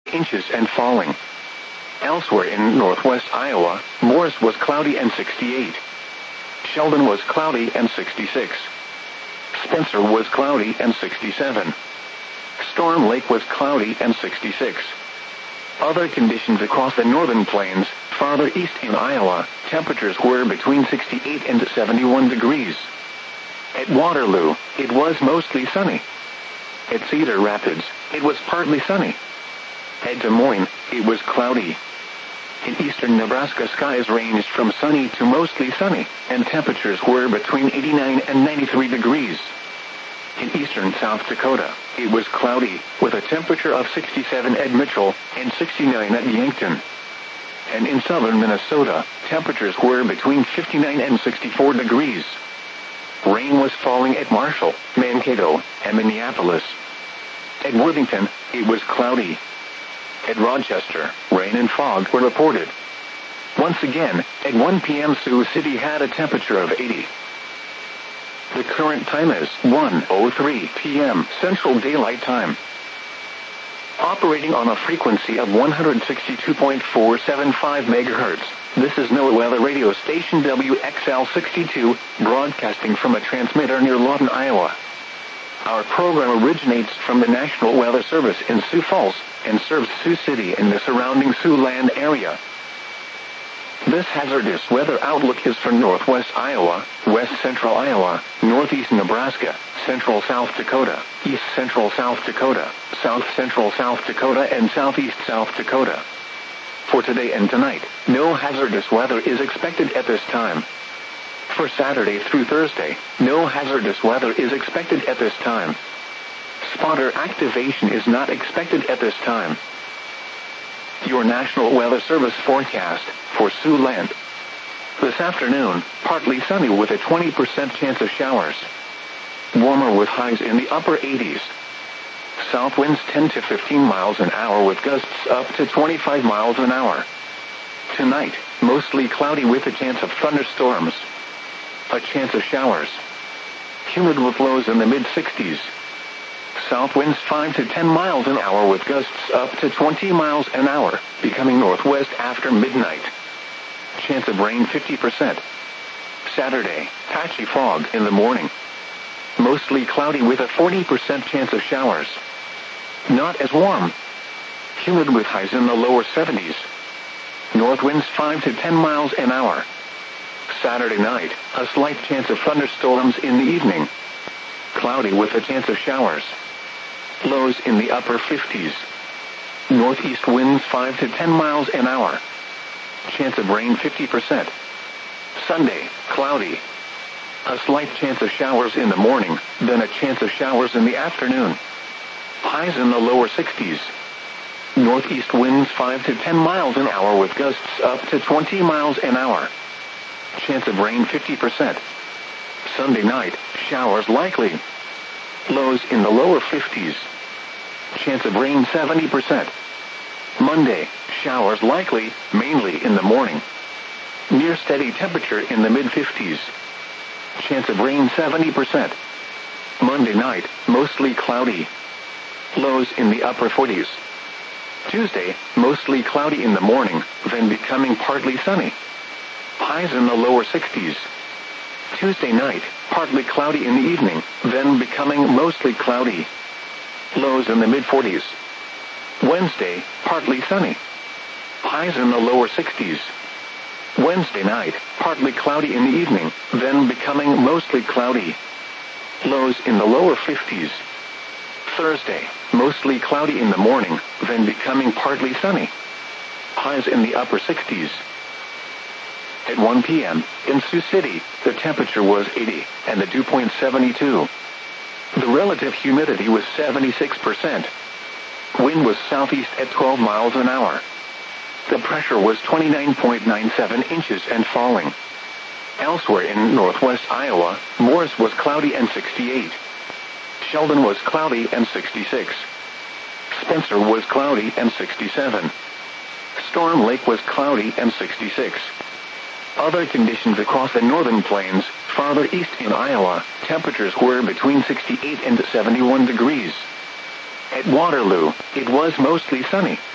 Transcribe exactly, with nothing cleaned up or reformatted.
inches and falling. Elsewhere in northwest Iowa, Morris was cloudy and sixty-eight. Sheldon was cloudy and sixty-six. Spencer was cloudy and sixty-seven. Storm Lake was cloudy and sixty-six. Other conditions across the northern plains, farther east in Iowa, temperatures were between sixty-eight and seventy-one degrees. At Waterloo, it was mostly sunny. At Cedar Rapids, it was partly sunny. At Des Moines, it was cloudy. In eastern Nebraska, skies ranged from sunny to mostly sunny, and temperatures were between eighty-nine and ninety-three degrees. In eastern South Dakota, it was cloudy, with a temperature of sixty-seven at Mitchell and sixty-nine at Yankton. And in southern Minnesota, temperatures were between fifty-nine and sixty-four degrees. Rain was falling at Marshall, Mankato, and Minneapolis. At Worthington, it was cloudy. At Rochester, rain and fog were reported. Once again, at one p m Sioux City had a temperature of eighty. The current time is one oh three p m Central Daylight Time. Operating on a frequency of one hundred sixty-two point four seven five megahertz, this is NOAA Weather Radio Station W X L sixty-two, broadcasting from a transmitter near Lawton, Iowa. Our program originates from the National Weather Service in Sioux Falls and serves Sioux City and the surrounding Siouxland area. This hazardous weather outlook is for northwest Iowa, west central Iowa, northeast Nebraska, central South Dakota, east central South Dakota, south central South Dakota, and southeast South Dakota. For today and tonight, no hazardous weather is expected at this time. For Saturday through Thursday, no hazardous weather is expected at this time. Spotter activation is not expected at this time. Your National Weather Service forecast for Siouxland. This afternoon, partly sunny with a twenty percent chance of showers. Warmer with highs in the upper eighties. South winds ten to fifteen miles an hour with gusts up to twenty-five miles an hour. Tonight, mostly cloudy with a chance of thunderstorms. A chance of showers. Humid with lows in the mid-sixties. South winds five to ten miles an hour with gusts up to twenty miles an hour, becoming northwest after midnight. Chance of rain fifty percent. Saturday, patchy fog in the morning. Mostly cloudy with a forty percent chance of showers. Not as warm. Humid with highs in the lower seventies. North winds five to ten miles an hour. Saturday night, a slight chance of thunderstorms in the evening. Cloudy with a chance of showers. Lows in the upper fifties. Northeast winds five to ten miles an hour. Chance of rain fifty percent. Sunday, cloudy. A slight chance of showers in the morning, then a chance of showers in the afternoon. Highs in the lower sixties. Northeast winds five to ten miles an hour with gusts up to twenty miles an hour. Chance of rain fifty percent. Sunday night, showers likely. Lows in the lower fifties. Chance of rain seventy percent. Monday, showers likely, mainly in the morning. Near steady temperature in the mid-fifties. Chance of rain seventy percent. Monday night, mostly cloudy. Lows in the upper forties. Tuesday, mostly cloudy in the morning, then becoming partly sunny. Highs in the lower sixties. Tuesday night, partly cloudy in the evening, then becoming mostly cloudy. Lows in the mid-forties. Wednesday, partly sunny. Highs in the lower sixties. Wednesday night, partly cloudy in the evening, then becoming mostly cloudy. Lows in the lower fifties. Thursday, mostly cloudy in the morning, then becoming partly sunny. Highs in the upper sixties. At one p m, in Sioux City, the temperature was eighty, and the dew point seventy-two. The relative humidity was seventy-six percent. Wind was southeast at twelve miles an hour. The pressure was twenty-nine point nine seven inches and falling. Elsewhere in northwest Iowa, Morris was cloudy and sixty-eight. Sheldon was cloudy and sixty-six. Spencer was cloudy and sixty-seven. Storm Lake was cloudy and sixty-six. Other conditions across the northern plains, farther east in Iowa, temperatures were between sixty-eight and seventy-one degrees. At Waterloo, it was mostly sunny.